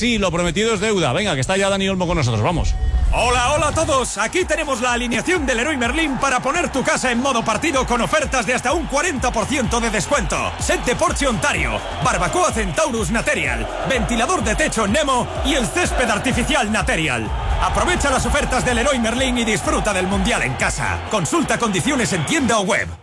sí, lo prometido es deuda. Venga, que está ya Dani Olmo con nosotros, vamos. Hola, hola a todos. Aquí tenemos la alineación del Leroy Merlin para poner tu casa en modo partido con ofertas de hasta un 40% de descuento. Set de Porsche Ontario, barbacoa Centaurus Material, ventilador de techo Nemo y el césped artificial Material. Aprovecha las ofertas del Leroy Merlin y disfruta del Mundial en casa. Consulta condiciones en tienda o web.